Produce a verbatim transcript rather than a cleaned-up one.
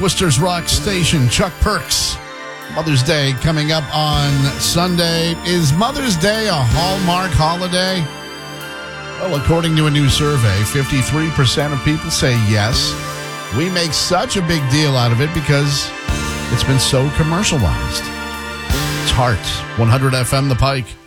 Worcester's Rock Station, Chuck Perks. Mother's Day coming up on Sunday. Is Mother's Day a Hallmark holiday? Well, according to a new survey, fifty-three percent of people say yes. We make such a big deal out of it because it's been so commercialized. It's Heart, one hundred F M The Pike.